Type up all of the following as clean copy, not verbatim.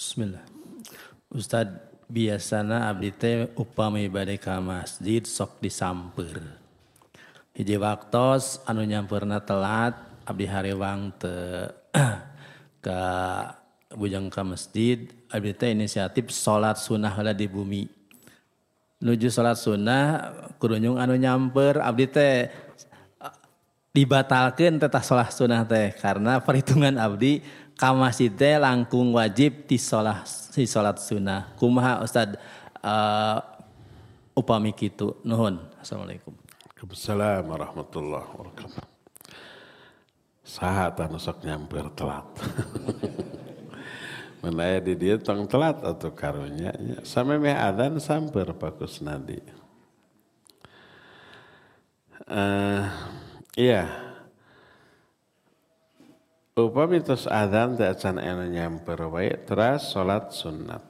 Bismillah. Ustad, biasana abdi teh upami bade ka masjid sok disamper. Hiji waktos anu nyamperna telat abdi harewang teu ka bujang ka masjid, abdi teh inisiatif salat sunah heula di bumi. Nuju salat sunah kudu nyung anu nyamper abdi teh dibatalkeun teh salat sunah teh karena perhitungan abdi ka masjid teh langkung wajib di salat sunah. Kumaha Ustad upami kitu? Nuhun. Assalamualaikum. Waalaikumsalam warahmatullahi wabarakatuh. Saha anu sok nyamper telat. Mun aya di dieu tong telat atuh karunya nya. Samemeh adzan samper pakus nadi. Iya. Upami tos adzan teh acan anu nyamper wae teras salat sunat.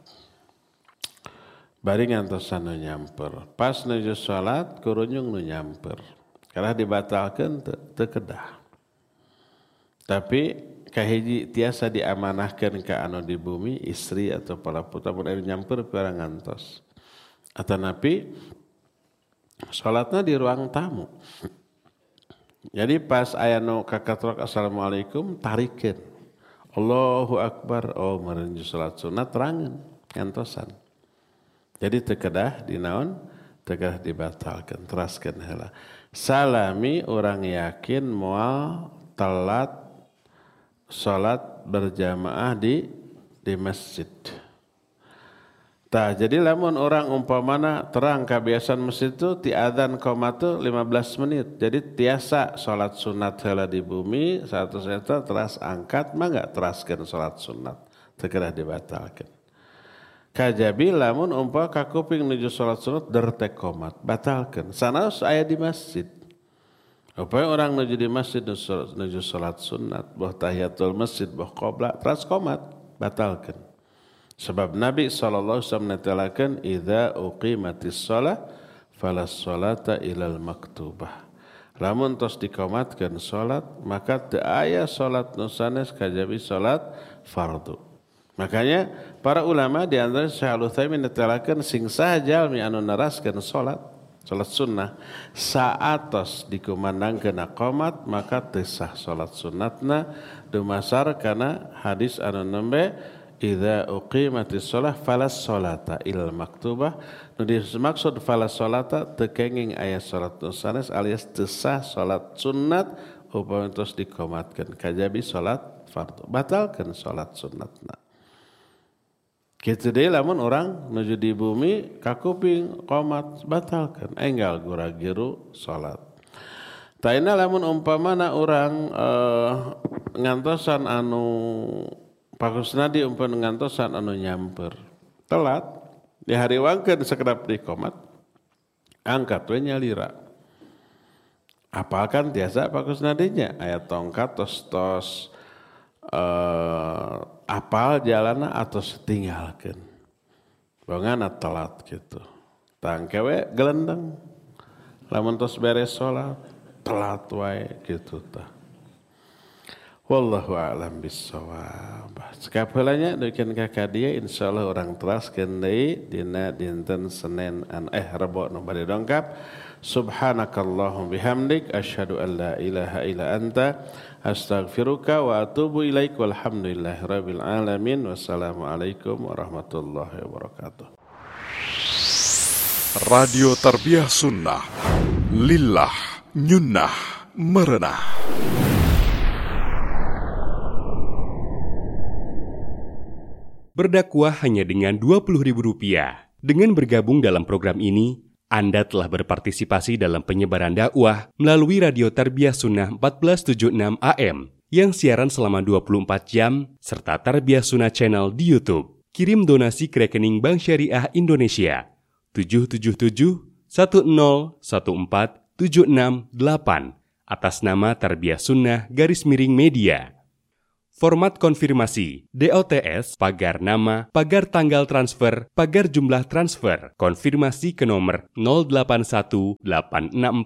Bari ngantos anu nyamper. Pas nuju salat kurunyung nu nyamper. Karena dibatalkeun teu kedah. Tapi kahiji tiasa diamanahkeun ka anu di bumi istri atau para putra mun anu nyamper piara ngantos. Atanapi salatna di ruang tamu. Jadi pas aya nu kakatrok assalamualaikum tarikeun. Allahu akbar, oh meureun salat sunat terangeun ngantosan. Jadi teu kedah dinaon? Teu kedah dibatalkeun, teraskeun heula. Salami urang yakin moal telat salat berjamaah di masjid. Tah jadi lamun orang umpamana terang kebiasaan masjid itu ti adzan qomatu 15 menit. Jadi tiasa salat sunat heula di bumi 100 eta teras angkat mah enggak teraskeun salat sunat. Teu kedah dibatalkeun. Kajabi lamun umpama ka kuping nuju salat sunat dertek qomat batalkeun. Sanaos aya di masjid. Upaya orang nuju di masjid nuju salat sunat, boh tahiyatul masjid, boh qobla teras qomat batalkeun. Sebab Nabi SAW netelakeun idza uqimatis shalah falas sholata ilal maktubah. Lamun tos dikomatkeun salat maka teu aya salat nu sanes kajabi salat fardu. Makanya para ulama di antara Syekh Al-Utsaimin netelakeun sing saha jalmi anu neraskeun salat sunnah saatos dikumandangkeun qomat maka teu sah salat sunatna dumasar kana hadis anu nembe idza uqimatis shalah falas sholata ilal maktubah. Nu dimaksud falas sholata teu kenging aya salat sanes alias teu sah salat sunat upami tos dikomatkeun kajabi salat fardu. Batalkeun salat sunatna. Kitu deui lamun urang nuju di bumi kakuping qomat batalkeun enggal gura-giru salat. Taina lamun umpamana urang ngantosan anu pakusna di umpun ngantosan anu nyamper telat dihariwangkeun sakedap di qomat angkat we nyalira apalkan tiasa pakusna dinya aya tongkat tos apal jalana atau tinggalkeun bangana telat kitu tangke we gelendeng lamun tos beres salat telat wae kitu tah. Wallahu a'lam bissawab. Sakapeulanya duikeun ka dia insyaallah urang teraskeun deui dina dinten Senin Rebo nu bade dongkap. Subhanakallahumma bihamdik asyhadu an la ilaha illa anta astaghfiruka wa atubu ilaik walhamdulillahirabbil alamin. Wassalamualaikum warahmatullahi wabarakatuh. Radio Tarbiyah Sunnah Lillah Nyunnah Merenah. Berdakwah hanya dengan Rp20.000. Dengan bergabung dalam program ini, Anda telah berpartisipasi dalam penyebaran dakwah melalui Radio Tarbiyah Sunnah 1476 AM yang siaran selama 24 jam serta Tarbiyah Sunnah Channel di YouTube. Kirim donasi ke rekening Bank Syariah Indonesia 777-1014-768 atas nama Tarbiyah Sunnah _media. Format konfirmasi, DOTS, pagar nama, pagar tanggal transfer, pagar jumlah transfer, konfirmasi ke nomor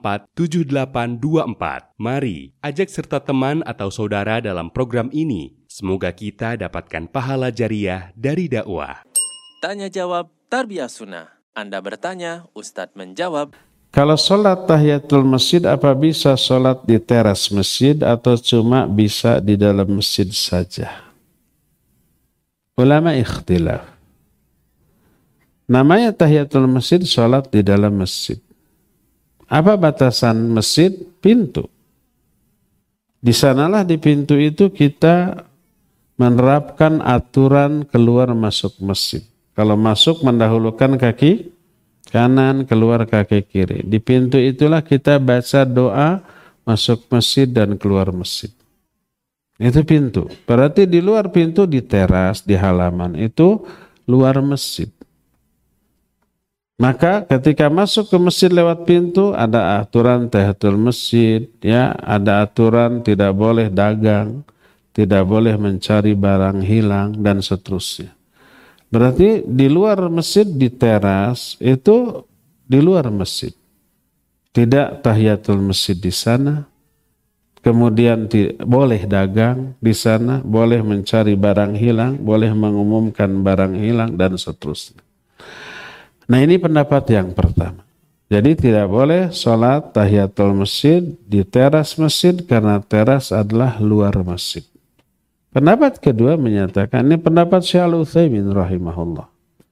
0818647824. Mari, ajak serta teman atau saudara dalam program ini. Semoga kita dapatkan pahala jariah dari dakwah. Tanya jawab Tarbiyah Sunnah. Anda bertanya, Ustadz menjawab. Kalau sholat tahiyatul masjid, apa bisa sholat di teras masjid atau cuma bisa di dalam masjid saja? Ulama ikhtilaf. Namanya tahiyatul masjid, sholat di dalam masjid. Apa batasan masjid? Pintu. Di sanalah di pintu itu kita menerapkan aturan keluar masuk masjid. Kalau masuk mendahulukan kaki kanan, keluar kaki kiri. Di pintu itulah kita baca doa masuk masjid dan keluar masjid. Itu pintu. Berarti di luar pintu, di teras, di halaman, itu luar masjid. Maka ketika masuk ke masjid lewat pintu, ada aturan tahiyatul masjid, ya, ada aturan tidak boleh dagang, tidak boleh mencari barang hilang, dan seterusnya. Berarti di luar masjid, di teras, itu di luar masjid. Tidak tahiyatul masjid di sana, kemudian boleh dagang di sana, boleh mencari barang hilang, boleh mengumumkan barang hilang, dan seterusnya. Nah, ini pendapat yang pertama. Jadi tidak boleh sholat tahiyatul masjid di teras masjid karena teras adalah luar masjid. Pendapat kedua menyatakan, ini pendapat Syekh Al-Utsaimin rahimahullah.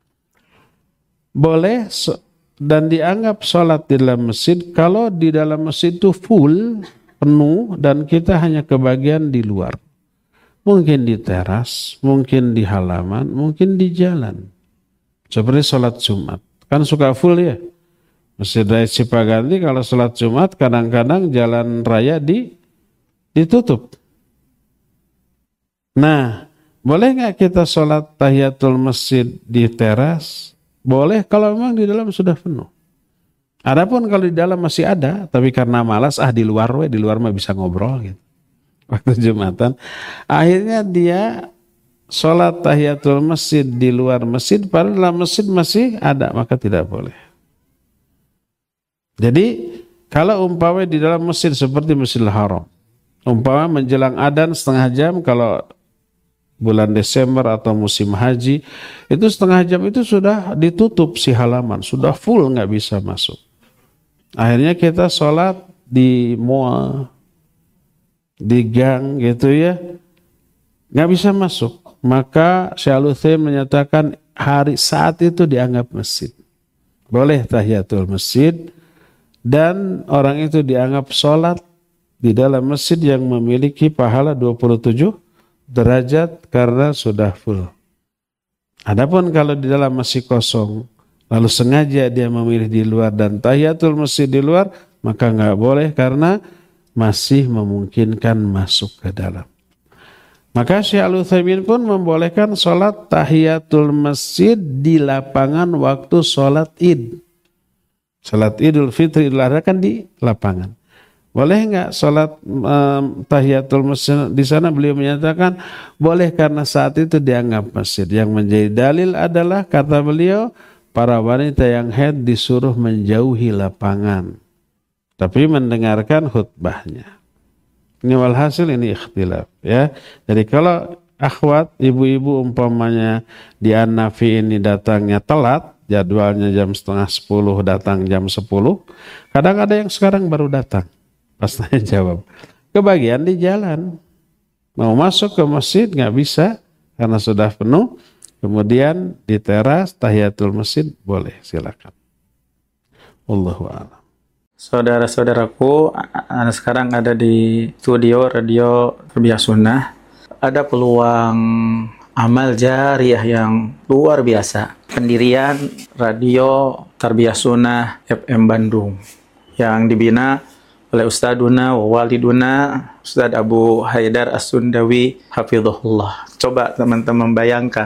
Boleh dan dianggap sholat di dalam masjid kalau di dalam masjid itu full, penuh, dan kita hanya kebagian di luar. Mungkin di teras, mungkin di halaman, mungkin di jalan. Seperti sholat Jumat. Kan suka full ya. Masjid Raya Cipaganti kalau sholat Jumat kadang-kadang jalan raya ditutup. Nah, boleh nggak kita sholat tahiyatul masjid di teras? Boleh kalau memang di dalam sudah penuh. Adapun kalau di dalam masih ada, tapi karena malas, di luar mah bisa ngobrol gitu. Waktu Jumatan. Akhirnya dia sholat tahiyatul masjid di luar masjid, padahal dalam masjid masih ada, maka tidak boleh. Jadi kalau umpama di dalam masjid seperti Masjidil Haram, umpama menjelang adzan setengah jam, kalau bulan Desember atau musim haji, itu setengah jam itu sudah ditutup si halaman, sudah full, nggak bisa masuk. Akhirnya kita sholat di mall, di gang gitu ya, nggak bisa masuk. Maka Syekh Al-Utsaimin menyatakan saat itu dianggap masjid. Boleh tahiyatul masjid dan orang itu dianggap sholat di dalam masjid yang memiliki pahala 27 derajat karena sudah full. Adapun kalau di dalam masih kosong, lalu sengaja dia memilih di luar dan tahiyatul masjid di luar, maka nggak boleh karena masih memungkinkan masuk ke dalam. Maka Syekh Al-Utsaimin pun membolehkan sholat tahiyatul masjid di lapangan waktu sholat id. Sholat idul fitri, Idul Adha kan di lapangan. Boleh nggak sholat tahiyatul masjid di sana? Beliau menyatakan boleh karena saat itu dianggap masjid. Yang menjadi dalil adalah kata beliau, para wanita yang haid disuruh menjauhi lapangan, tapi mendengarkan khutbahnya. Ini walhasil ini ikhtilaf ya. Jadi kalau akhwat, ibu-ibu umpamanya di An-Nafi ini datangnya telat, jadwalnya jam 9:30 datang jam 10, kadang ada yang sekarang baru datang. Pas tanya jawab, kebagian di jalan, mau masuk ke masjid nggak bisa karena sudah penuh. Kemudian di teras tahiyatul masjid boleh, silakan. Wallahu a'lam. Saudara-saudaraku, Anda sekarang ada di studio Radio Tarbiyah Sunnah. Ada peluang amal jariah yang luar biasa. Pendirian Radio Tarbiyah Sunnah FM Bandung yang dibina oleh Ustaduna wa Waliduna Ustadz Abu Haidar As-Sundawi Hafizahullah. Coba teman-teman bayangkan